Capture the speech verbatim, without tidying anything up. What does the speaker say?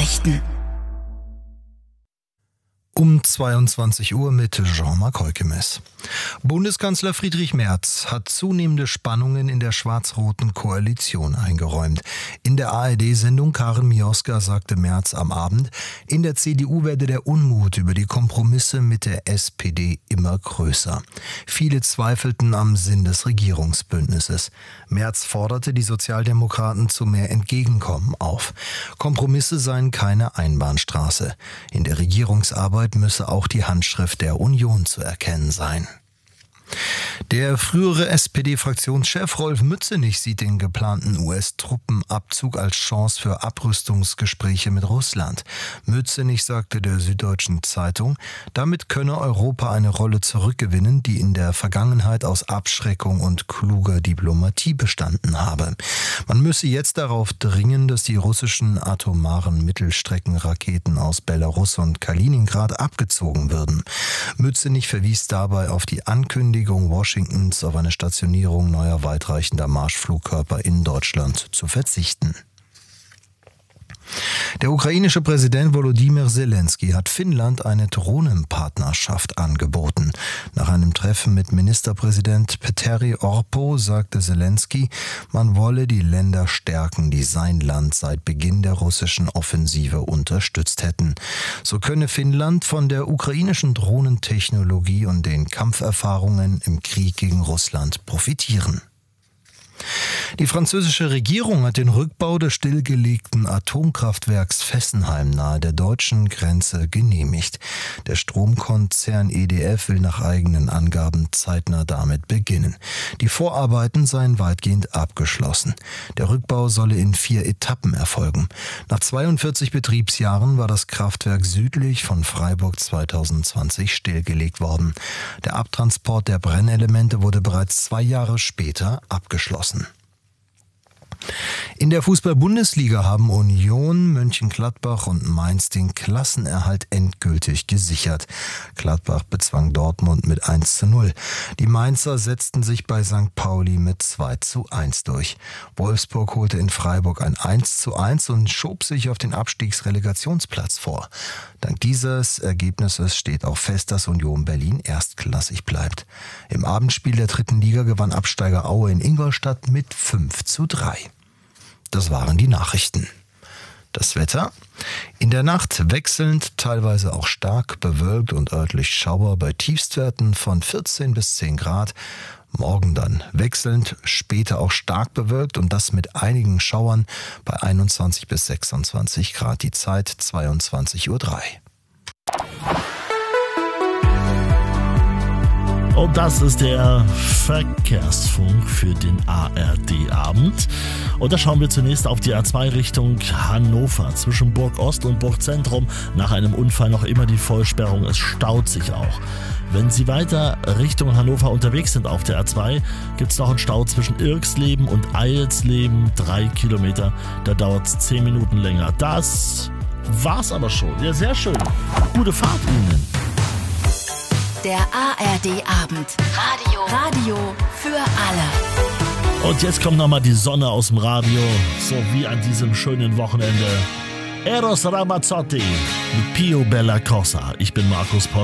Nachrichten. Um zweiundzwanzig Uhr mit Jean-Marc Heukemes. Bundeskanzler Friedrich Merz hat zunehmende Spannungen in der schwarz-roten Koalition eingeräumt. In der A R D-Sendung Karin Mioska sagte Merz am Abend, in der C D U werde der Unmut über die Kompromisse mit der S P D immer größer. Viele zweifelten am Sinn des Regierungsbündnisses. Merz forderte die Sozialdemokraten zu mehr Entgegenkommen auf. Kompromisse seien keine Einbahnstraße. In der Regierungsarbeit müsse auch die Handschrift der Union zu erkennen sein. Der frühere S P D-Fraktionschef Rolf Mützenich sieht den geplanten U S-Truppenabzug als Chance für Abrüstungsgespräche mit Russland. Mützenich sagte der Süddeutschen Zeitung, damit könne Europa eine Rolle zurückgewinnen, die in der Vergangenheit aus Abschreckung und kluger Diplomatie bestanden habe. Man müsse jetzt darauf dringen, dass die russischen atomaren Mittelstreckenraketen aus Belarus und Kaliningrad abgezogen würden. Mützenich verwies dabei auf die Ankündigung Washingtons auf eine Stationierung neuer weitreichender Marschflugkörper in Deutschland zu verzichten. Der ukrainische Präsident Volodymyr Zelensky hat Finnland eine Drohnenpartnerschaft angeboten. Nach einem Treffen mit Ministerpräsident Petteri Orpo sagte Zelensky, man wolle die Länder stärken, die sein Land seit Beginn der russischen Offensive unterstützt hätten. So könne Finnland von der ukrainischen Drohnentechnologie und den Kampferfahrungen im Krieg gegen Russland profitieren. Die französische Regierung hat den Rückbau des stillgelegten Atomkraftwerks Fessenheim nahe der deutschen Grenze genehmigt. Der Stromkonzern E D F will nach eigenen Angaben zeitnah damit beginnen. Die Vorarbeiten seien weitgehend abgeschlossen. Der Rückbau solle in vier Etappen erfolgen. Nach zweiundvierzig Betriebsjahren war das Kraftwerk südlich von Freiburg zweitausendzwanzig stillgelegt worden. Der Abtransport der Brennelemente wurde bereits zwei Jahre später abgeschlossen. In der Fußball-Bundesliga haben Union, Mönchengladbach und Mainz den Klassenerhalt endgültig gesichert. Gladbach bezwang Dortmund mit eins zu null. Die Mainzer setzten sich bei Sankt Pauli mit zwei zu eins durch. Wolfsburg holte in Freiburg ein eins zu eins und schob sich auf den Abstiegsrelegationsplatz vor. Dank dieses Ergebnisses steht auch fest, dass Union Berlin erstklassig bleibt. Im Abendspiel der dritten Liga gewann Absteiger Aue in Ingolstadt mit fünf zu drei. Das waren die Nachrichten. Das Wetter? In der Nacht wechselnd, teilweise auch stark bewölkt und örtlich Schauer bei Tiefstwerten von vierzehn bis zehn Grad. Morgen dann wechselnd, später auch stark bewölkt und das mit einigen Schauern bei einundzwanzig bis sechsundzwanzig Grad. Die Zeit zweiundzwanzig Uhr drei. Und das ist der Verkehrsfunk für den A R D-Abend. Und da schauen wir zunächst auf die A zwei Richtung Hannover. Zwischen Burg Ost und Burg Zentrum nach einem Unfall noch immer die Vollsperrung. Es staut sich auch. Wenn Sie weiter Richtung Hannover unterwegs sind auf der A zwei, gibt es noch einen Stau zwischen Irxleben und Eilsleben. Drei Kilometer, da dauert es zehn Minuten länger. Das war's aber schon. Ja, sehr schön. Gute Fahrt Ihnen. Der A R D-Abend. Radio. Radio für alle. Und jetzt kommt nochmal die Sonne aus dem Radio, so wie an diesem schönen Wochenende. Eros Ramazzotti mit Pio Bella Cosa. Ich bin Markus Post.